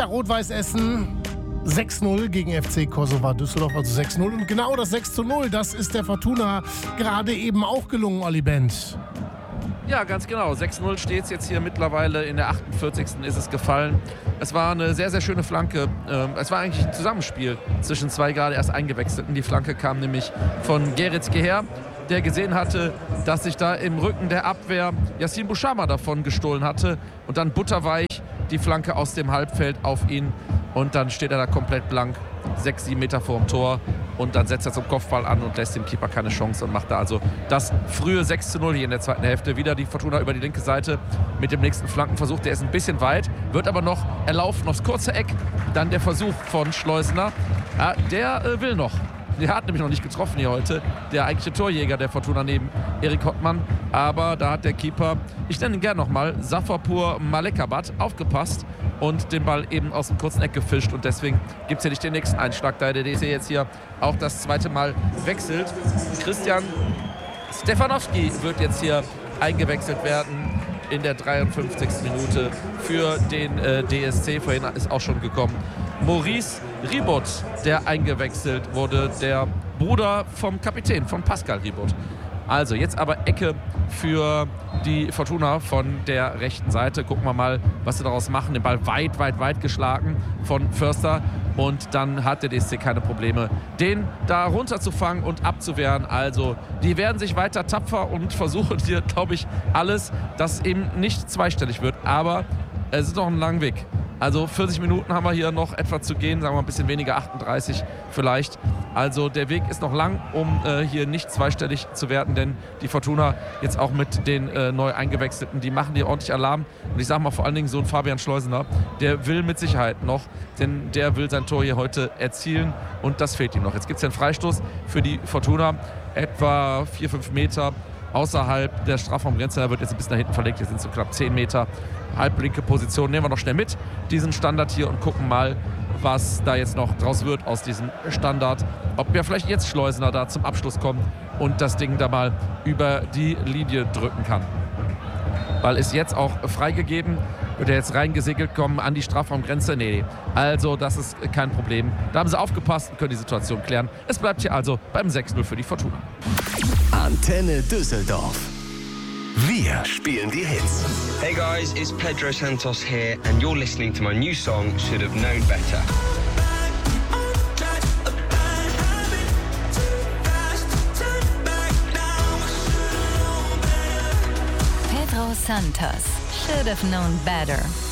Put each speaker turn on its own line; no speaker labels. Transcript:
Rot-Weiß Essen 6-0 gegen FC Kosovo Düsseldorf, also 6-0. Und genau das 6-0, das ist der Fortuna gerade eben auch gelungen, Olli Bent.
Ja, ganz genau. 6-0 steht es jetzt hier mittlerweile. In der 48. ist es gefallen. Es war eine sehr, sehr schöne Flanke. Es war eigentlich ein Zusammenspiel zwischen zwei gerade erst Eingewechselten. Die Flanke kam nämlich von Geritz Geher, der gesehen hatte, dass sich da im Rücken der Abwehr Yassin Bouchama davon gestohlen hatte. Und dann butterweich die Flanke aus dem Halbfeld auf ihn. Und dann steht er da komplett blank, 6-7 Meter vor dem Tor. Und dann setzt er zum Kopfball an und lässt dem Keeper keine Chance und macht da also das frühe 6-0 hier in der zweiten Hälfte. Wieder die Fortuna über die linke Seite mit dem nächsten Flankenversuch. Der ist ein bisschen weit, wird aber noch erlaufen aufs kurze Eck. Dann der Versuch von Schleusener. Ja, der will noch. Der hat nämlich noch nicht getroffen hier heute. Der eigentliche Torjäger der Fortuna neben Erik Hottmann. Aber da hat der Keeper, ich nenne ihn gerne nochmal, Safapur Malekabat, aufgepasst und den Ball eben aus dem kurzen Eck gefischt. Und deswegen gibt es hier nicht den nächsten Einschlag, da der DC jetzt hier auch das zweite Mal wechselt. Christian Stefanowski wird jetzt hier eingewechselt werden in der 53. Minute für den DSC. Vorhin ist auch schon gekommen Maurice Ribot, der eingewechselt wurde, der Bruder vom Kapitän, von Pascal Ribot. Also jetzt aber Ecke für die Fortuna von der rechten Seite. Gucken wir mal, was sie daraus machen. Den Ball weit, weit, weit geschlagen von Förster. Und dann hat der DSC keine Probleme, den da runterzufangen und abzuwehren. Also die werden sich weiter tapfer und versuchen hier, glaube ich, alles, dass eben nicht zweistellig wird. Aber es ist noch ein langer Weg. Also 40 Minuten haben wir hier noch etwa zu gehen, sagen wir mal ein bisschen weniger, 38 vielleicht. Also der Weg ist noch lang, um hier nicht zweistellig zu werden, denn die Fortuna jetzt auch mit den neu Eingewechselten, die machen hier ordentlich Alarm. Und ich sage mal vor allen Dingen so ein Fabian Schleusener, der will mit Sicherheit noch, denn der will sein Tor hier heute erzielen und das fehlt ihm noch. Jetzt gibt es ja einen Freistoß für die Fortuna, etwa 4-5 Meter außerhalb der Strafraumgrenze. Er wird jetzt ein bisschen nach hinten verlegt, hier sind so knapp 10 Meter. Halblinke Position nehmen wir noch schnell mit, diesen Standard hier, und gucken mal, was da jetzt noch draus wird aus diesem Standard. Ob ja vielleicht jetzt Schleusener da zum Abschluss kommt und das Ding da mal über die Linie drücken kann. Ball ist jetzt auch freigegeben. Wird er jetzt reingesegelt kommen an die Strafraumgrenze? Nee. Also das ist kein Problem. Da haben sie aufgepasst und können die Situation klären. Es bleibt hier also beim 6-0 für die Fortuna.
Antenne Düsseldorf. Wir spielen die Hits.
Hey guys, it's Pedro Santos here and you're listening to my new song, Should Have Known Better.
Pedro Santos, Should Have Known Better.